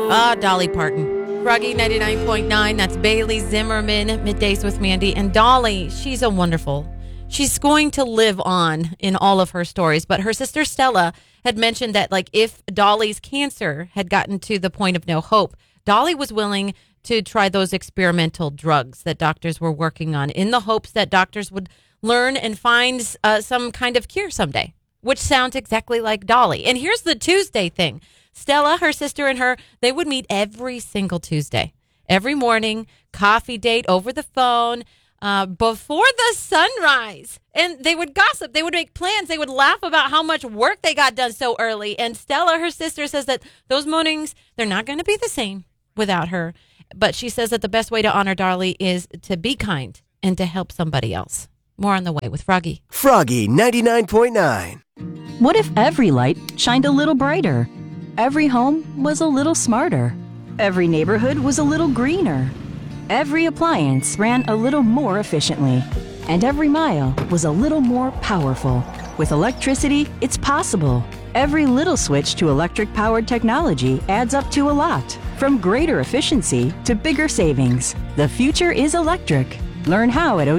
Dolly Parton. Froggy 99.9. That's Bailey Zimmerman. Middays with Mandy. And Dolly, she's a wonderful. She's going to live on in all of her stories. But her sister Stella had mentioned that, like, if Dolly's cancer had gotten to the point of no hope, Dolly was willing to try those experimental drugs that doctors were working on in the hopes that doctors would learn and find some kind of cure someday, which sounds exactly like Dolly. And here's the Tuesday thing. Stella, her sister, and her, they would meet every single Tuesday. Every morning, coffee date over the phone before the sunrise. And they would gossip. They would make plans. They would laugh about how much work they got done so early. And Stella, her sister, says that those mornings, they're not going to be the same without her. But she says that the best way to honor Dolly is to be kind and to help somebody else. More on the way with Froggy. Froggy 99.9. What if every light shined a little brighter? Every home was a little smarter. Every neighborhood was a little greener. Every appliance ran a little more efficiently. And every mile was a little more powerful. With electricity, it's possible. Every little switch to electric-powered technology adds up to a lot. From greater efficiency to bigger savings. The future is electric. Learn how at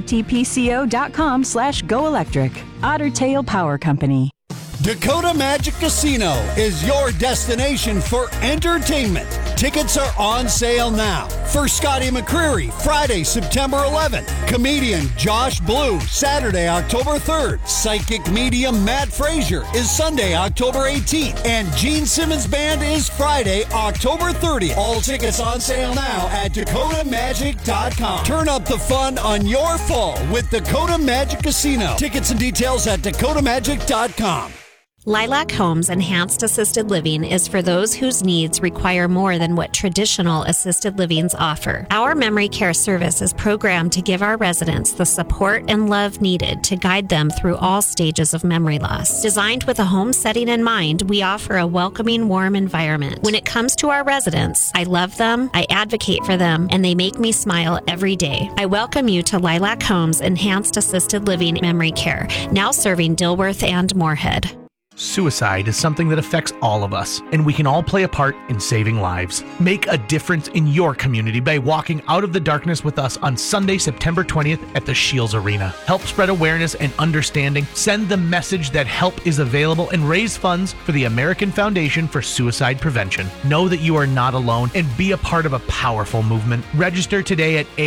otpco.com/goelectric. Otter Tail Power Company. Dakota Magic Casino is your destination for entertainment. Tickets are on sale now. For Scotty McCreery, Friday, September 11th. Comedian Josh Blue, Saturday, October 3rd. Psychic medium Matt Frazier is Sunday, October 18th. And Gene Simmons Band is Friday, October 30th. All tickets on sale now at DakotaMagic.com. Turn up the fun on your fall with Dakota Magic Casino. Tickets and details at DakotaMagic.com. Lilac Homes Enhanced Assisted Living is for those whose needs require more than what traditional assisted livings offer. Our memory care service is programmed to give our residents the support and love needed to guide them through all stages of memory loss. Designed with a home setting in mind, we offer a welcoming, warm environment. When it comes to our residents, I love them, I advocate for them, and they make me smile every day. I welcome you to Lilac Homes Enhanced Assisted Living Memory Care, now serving Dilworth and Moorhead. Suicide is something that affects all of us, and we can all play a part in saving lives. Make a difference in your community by walking out of the darkness with us on Sunday, September 20th at the Shields Arena. Help spread awareness and understanding, send the message that help is available, and raise funds for the American Foundation for Suicide Prevention. Know that you are not alone and be a part of a powerful movement. Register today at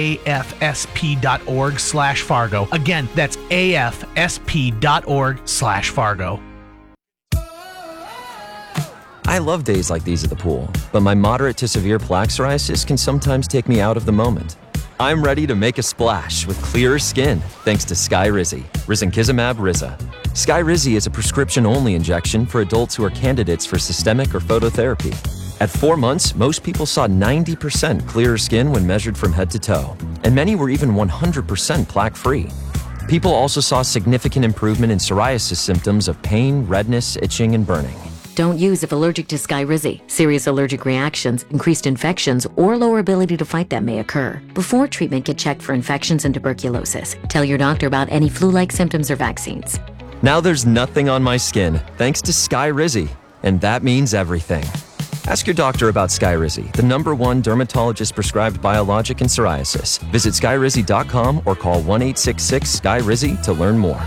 afsp.org/Fargo. Again, that's afsp.org/Fargo. I love days like these at the pool, but my moderate to severe plaque psoriasis can sometimes take me out of the moment. I'm ready to make a splash with clearer skin thanks to Skyrizi, risankizumab Riza. Skyrizi is a prescription-only injection for adults who are candidates for systemic or phototherapy. At 4 months, most people saw 90% clearer skin when measured from head to toe, and many were even 100% plaque-free. People also saw significant improvement in psoriasis symptoms of pain, redness, itching, and burning. Don't use if allergic to Skyrizi. Serious allergic reactions, increased infections, or lower ability to fight them may occur. Before treatment, get checked for infections and tuberculosis. Tell your doctor about any flu-like symptoms or vaccines. Now there's nothing on my skin thanks to Skyrizi, and that means everything. Ask your doctor about Skyrizi, the #1 dermatologist-prescribed biologic in psoriasis. Visit Skyrizi.com or call 1-866-SKY-RIZI to learn more.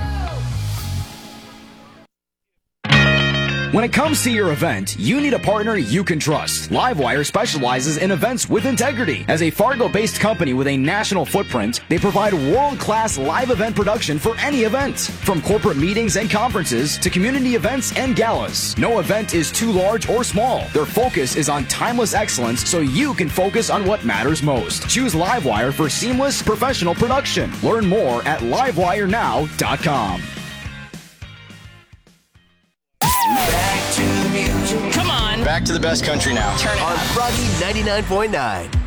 When it comes to your event, you need a partner you can trust. Livewire specializes in events with integrity. As a Fargo-based company with a national footprint, they provide world-class live event production for any event. From corporate meetings and conferences to community events and galas. No event is too large or small. Their focus is on timeless excellence so you can focus on what matters most. Choose Livewire for seamless professional production. Learn more at livewirenow.com. Back to the music. Come on. Back to the best country now. Turn it on up. Froggy 99.9.